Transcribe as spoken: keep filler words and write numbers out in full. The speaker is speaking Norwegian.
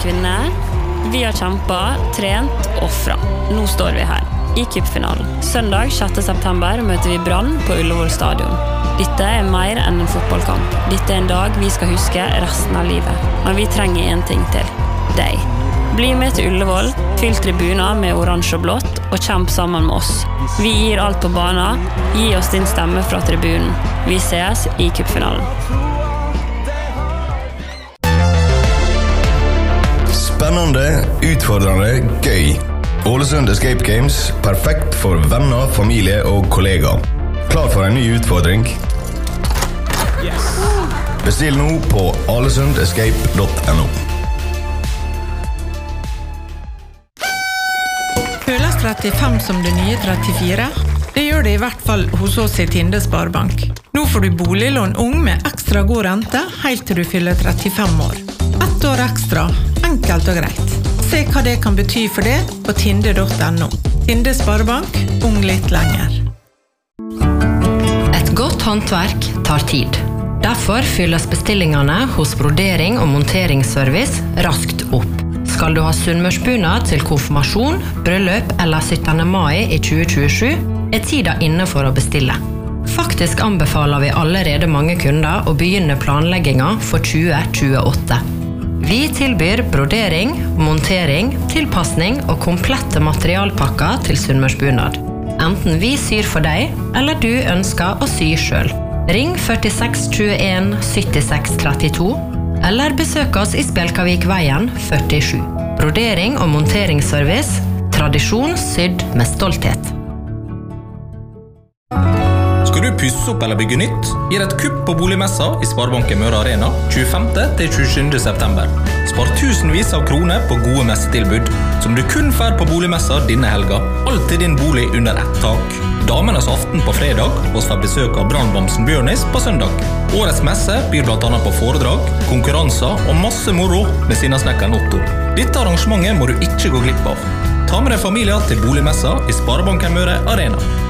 kvinner. Vi har kjempet, trent, offret. Nå står vi her, i cupfinalen. Søndag sjette september møter vi Brann på Ullevål stadion. Dette er mer enn en fotballkamp. Dette er en dag vi skal huske resten av livet. Men vi trenger en ting til. Deg. Bli med til Ullevål, fyll tribuner med oransje og blått, og kjemp sammen med oss. Vi gir alt på banen, gi oss din stemme fra tribunen. Vi ses i cupfinalen. Spennende, utfordrende, gøy. Ålesund Escape Games, perfekt for venner, familie og kollegaer. Klar for en ny utfordring? Yes. Bestill nå på alesund escape punktum no. Føles trettifem som det nye trettifire? Det gjør det i hvert fall hos oss i Tinde Sparebank. Nå får du boliglån ung med ekstra god rente helt til du fyller trettifem år. Ett år ekstra, enkelt og greit. Se hva det kan bety for det på tinde punktum no. Tinde Sparebank, ung litt lenger. Et godt håndverk tar tid. Derfor fylles bestillingene hos Brodering og Monteringsservice raskt opp. Skal du ha sunnmørsbunad til konfirmasjon, bryllup eller syttende mai i tjue tjuesju, er tida inne for å bestille. Faktisk anbefaler vi allerede mange kunder å begynne planlegginga for tjue tjueåtte. Vi tilbyr brodering, montering, tilpassning og komplette materialpakker til sunnmørsbunad. Enten vi syr for deg, eller du ønsker å sy selv. Ring førtiseks tjueen syttiseks trettito, eller besøk oss i Spjelkavikveien førtisju. Brodering og monteringsservice, tradisjon sydd med stolthet. Skal du pusse opp eller bygge nytt? Gi et kupp på boligmessa i Sparebanken Møre Arena tjuefemte til tjuesjuende september. Spar tusenvis av kroner på gode messetilbud, som du kun får på boligmessa denne helga. Alt i din bolig under ett tak. Damenes aften på fredag, og får besøk av brannbamsen Bjørnis på søndag. Årets messe byr blant annet på foredrag, konkurranser og masse moro med sinnasnekkeren Otto. Dette arrangementet må du ikke gå glipp av. Ta med deg familier til boligmessa i Sparebanken Møre Arena.